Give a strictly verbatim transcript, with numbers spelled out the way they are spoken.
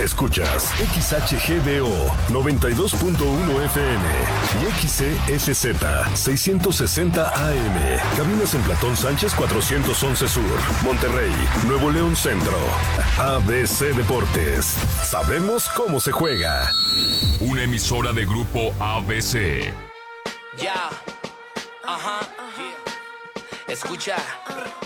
Escuchas X H G D O noventa y dos punto uno F M y X C S Z seiscientos sesenta A M. Cabinas en Platón Sánchez cuatrocientos once Sur, Monterrey, Nuevo León Centro. A B C Deportes. Sabemos cómo se juega. Una emisora de Grupo A B C. Ya. Ajá. Escucha.